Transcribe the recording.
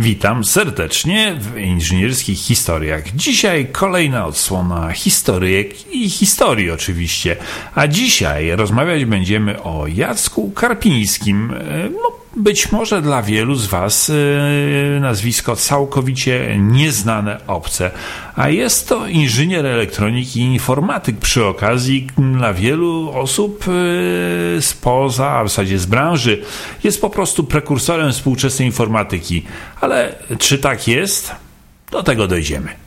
Witam serdecznie w inżynierskich historiach. Dzisiaj kolejna odsłona historyjek i historii oczywiście. A dzisiaj rozmawiać będziemy o Jacku Karpińskim. Być może dla wielu z Was nazwisko całkowicie nieznane, obce. A jest to inżynier elektroniki i informatyk przy okazji. Dla wielu osób spoza, a w zasadzie z branży, jest po prostu prekursorem współczesnej informatyki. Ale czy tak jest? Do tego dojdziemy.